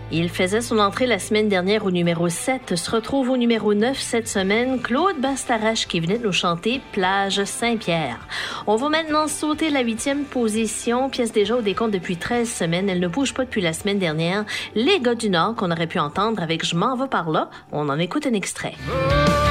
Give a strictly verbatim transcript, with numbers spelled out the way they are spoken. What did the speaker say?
Il faisait son entrée la semaine dernière au numéro sept, se retrouve au numéro neuf cette semaine, Claude Bastarache qui venait de nous chanter Plage Saint-Pierre. On va maintenant sauter la huitième position, pièce déjà au décompte depuis treize semaines, elle ne bouge pas depuis la semaine dernière. Les gars du Nord qu'on aurait pu entendre avec Je m'en vais par là, on en écoute un extrait.